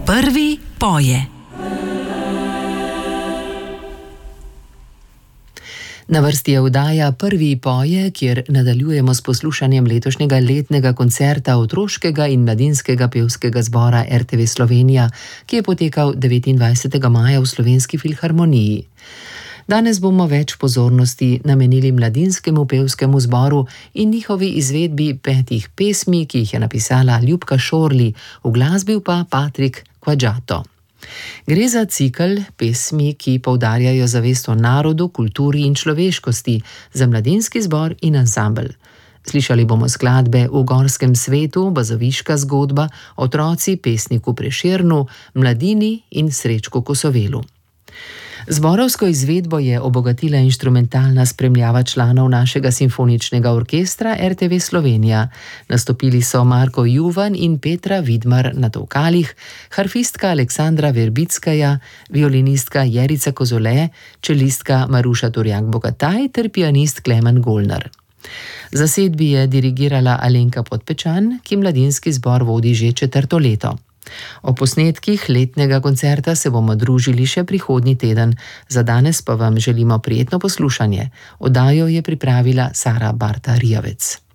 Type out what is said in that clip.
Prvi poje. Na vrsti je oddaja Prvi poje, kjer nadaljujemo s poslušanjem letošnjega letnega koncerta otroškega in mladinskega pevskega zbora RTV Slovenija, ki je potekal 29. maja v Slovenski filharmoniji. Danes bomo več pozornosti namenili mladinskemu pevskemu zboru in njihovi izvedbi 5 pesmi, ki jih je napisala Ljubka Šorli, uglasbil pa Patrik Kvadžato. Gre za cikel pesmi, ki poudarjajo zavest o narodu, kulturi in človeškosti, za mladinski zbor in ansambel. Slišali bomo skladbe V gorskem svetu, Bazoviška zgodba, Otroci, pesniku Prešernu, Mladini in Srečku Kosovelu. Zborovsko izvedbo je obogatila inštrumentalna spremljava članov našega simfoničnega orkestra RTV Slovenija. Nastopili so Marko Juvan in Petra Vidmar na tolkalih, harfistka Aleksandra Verbickaja, violinistka Jerica Kozole, čelistka Maruša Turjak-Bogataj ter pianist Klemen Golnar. Zasedbi je dirigirala Alenka Podpečan, ki mladinski zbor vodi že 4. leto. O posnetkih letnega koncerta se bomo družili še prihodnji teden. Za danes pa vam želimo prijetno poslušanje. Oddajo je pripravila Sara Barta Rijavec.